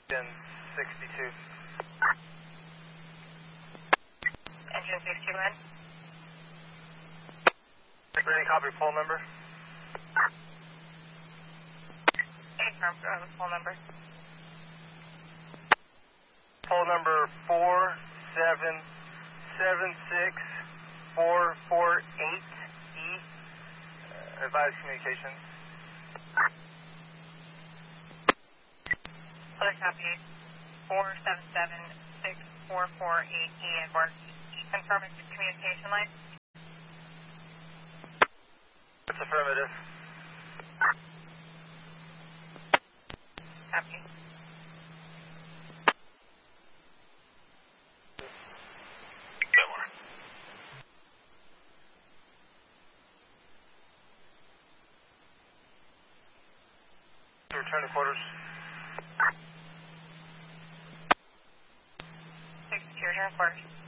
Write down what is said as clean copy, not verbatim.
Engine 62. Engine 62 in. Ready, copy poll number. Confirm the poll number. Poll number 4776448E. Advise communications. Other copy. 4776448E Edward. Confirming the communication line. It's affirmative. Copy. Return to quarters. 62 here, of course.